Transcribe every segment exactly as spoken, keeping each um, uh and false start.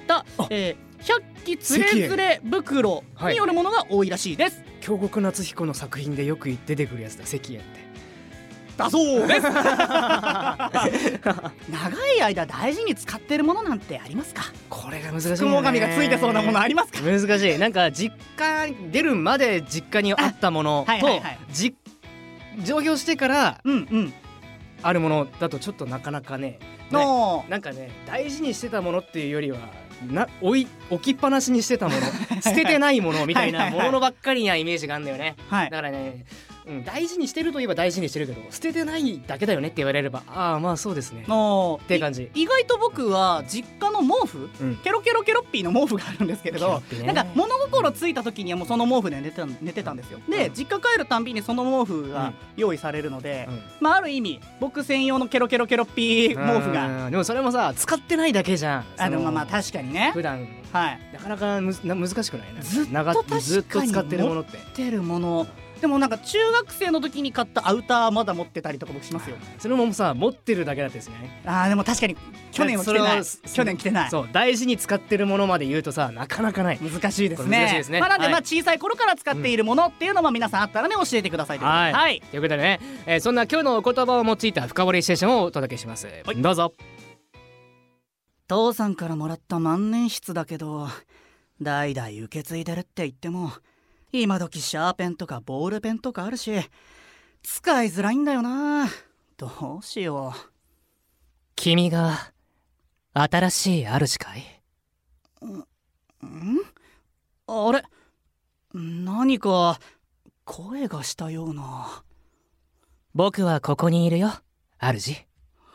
た、えー、百鬼つれづれ袋によるものが多いらしいです、はい、 京極夏彦の作品でよく出てくるやつだ、石燕ってだそうです長い間大事に使ってるものなんてありますか？ これが難しいよね。 雲神がついてそうなものありますか？ 難しい。なんか実家に出るまで実家にあったものと、はいはいはい、じ上京してからあるものだとちょっとなかなか ね, ねなんかね大事にしてたものっていうよりはな置い置きっぱなしにしてたもの捨ててないものみたいなものばっかりなイメージがあるんだよね、はい、だからね、うん、大事にしてるといえば大事にしてるけど捨ててないだけだよねって言われればああまあそうですねって感じ。 意外と僕は実家の毛布、うん、ケロケロケロッピーの毛布があるんですけれど、ね、なんか物心ついた時にはもうその毛布で寝てた、寝てたんですよ。で、うん、実家帰るたんびにその毛布が用意されるので、うん、まあある意味僕専用のケロケロケロッピー毛布が。 でもそれもさ使ってないだけじゃん。 あでもまあ確かにね普段、はい、なかなかむな難しくないね。 ずっと確かにずっと使ってるものって持ってるものでもなんか中学生の時に買ったアウターまだ持ってたりとか僕しますよ。 それもさ持ってるだけだったですね。 あーでも確かに去年は着てない。去年着てない。 そう大事に使ってるものまで言うとさなかなかない。 難しいですね。 難しいですね。 まあなんでまあ小さい頃から使っているものっていうのも皆さんあったらね教えてくださいということで、 はい、はい、ということでね、えー、そんな今日のお言葉を用いた深掘りステーションをお届けします、はい、どうぞ。 父さんからもらった万年筆だけど代々受け継いでるって言っても今時シャーペンとかボールペンとかあるし使いづらいんだよな。どうしよう。 君が新しい主かい？ ん？あれ？何か声がしたような。 僕はここにいるよ主。え？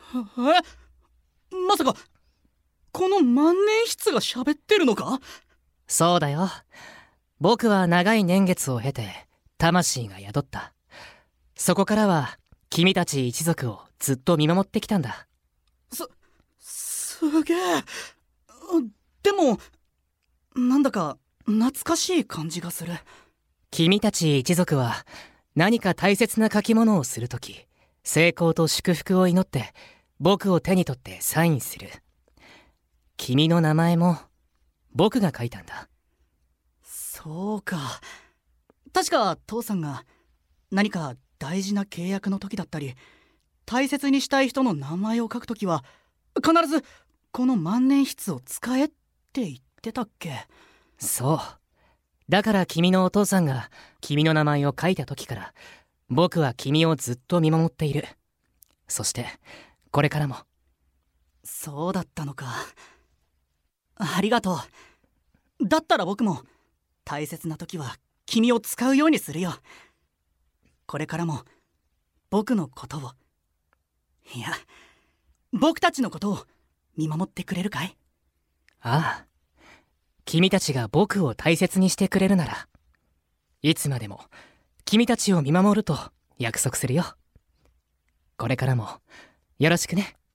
まさかこの万年筆が喋ってるのか？ そうだよ。僕は長い年月を経て魂が宿った。そこからは君たち一族をずっと見守ってきたんだ。 す、すげえ。でもなんだか懐かしい感じがする。 君たち一族は何か大切な書き物をするとき成功と祝福を祈って僕を手に取ってサインする。君の名前も僕が書いたんだ。 そうか。確か父さんが何か大事な契約の時だったり大切にしたい人の名前を書くときは必ずこの万年筆を使えって言ってたっけ？ そうだから君のお父さんが君の名前を書いた時から僕は君をずっと見守っている。そしてこれからも。 そうだったのか。ありがとう。だったら僕も大切な時は君を使うようにするよ。これからも僕のことをいや僕たちのことを見守ってくれるかい？ ああ君たちが僕を大切にしてくれるならいつまでも君たちを見守ると約束するよ。これからもよろしくね。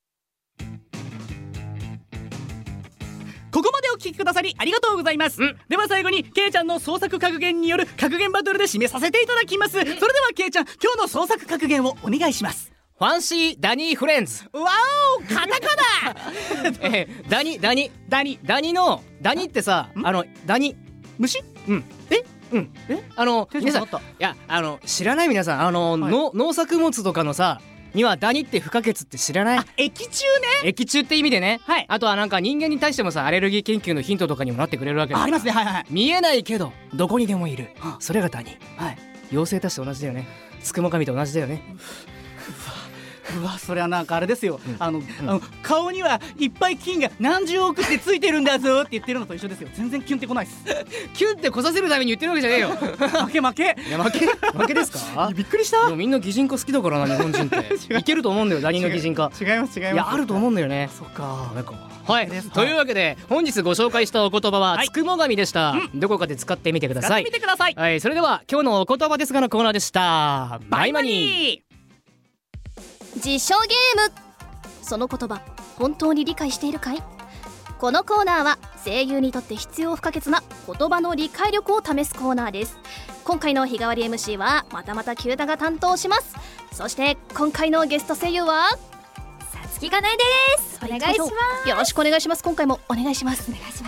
ここまでお聞きくださりありがとうございます。では最後にケイちゃんの創作格言による格言バトルで締めさせていただきます。それではケイちゃん今日の創作格言をお願いします。 ファンシーダニーフレンズ。 わおカタカナえー、ダニダニダニダニのダニってさあのダニ虫？ うんえうんえあの皆さんいやあの知らない皆さんあの、はい、の農作物とかのさにはダニって不可欠って知らない？ あ、液中ね。 液中って意味でね、はい、あとはなんか人間に対してもさアレルギー研究のヒントとかにもなってくれるわけだ。 ありますね。はいはい。 見えないけどどこにでもいる、はあ、それがダニ。 はい。 妖精たちと同じだよね。つくも神と同じだよね。 うわそれはなんかあれですよ、うん、あの、うん、あの顔にはいっぱい菌が何十億ってついてるんだぞって言ってるのと一緒ですよ。全然キュンってこないですキュンってこさせるために言ってるわけじゃねえよ負け負けいや負け負けですかびっくりした。 でもみんな擬人化好きだからな日本人っていけると思うんだよダニの擬人化。 違います違います。 いやあると思うんだよね。 そっかなんかはい、というわけで本日ご紹介したお言葉はつくも神でした、 うん、 どこかで使ってみてください。 使ってみてください。 はい、それでは今日のお言葉ですがのコーナーでした。バイマニー。 実証ゲーム。その言葉本当に理解しているかい？このコーナーは声優にとって必要不可欠な言葉の理解力を試すコーナーです。今回の日替わり エムシー はまたまたキュータが担当します。そして今回のゲスト声優はさつきかなえです。お願いします。 よろしくお願いします。今回もお願いします。 お願いします。